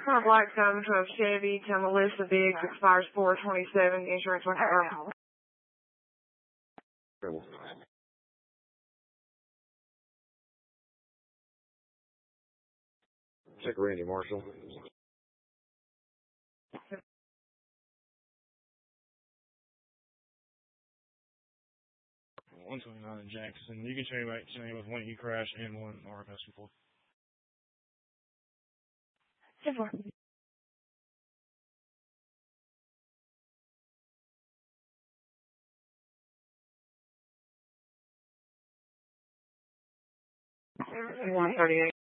Black 712 Chevy to Melissa Biggs, expires 4/27, insurance went out. Check Randy Marshall. 129 in Jackson. You can show me back to me with one E crash and one RMS report. 10-4. One 38.